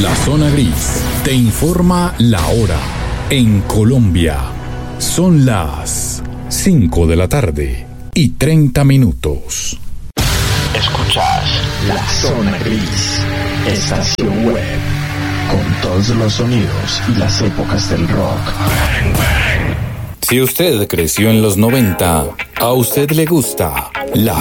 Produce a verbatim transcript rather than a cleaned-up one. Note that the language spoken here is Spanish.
La Zona Gris te informa la hora. En Colombia son las cinco de la tarde y treinta minutos. Escuchas La Zona Gris, estación web, con todos los sonidos y las épocas del rock. Si usted creció en los noventa, a usted le gusta La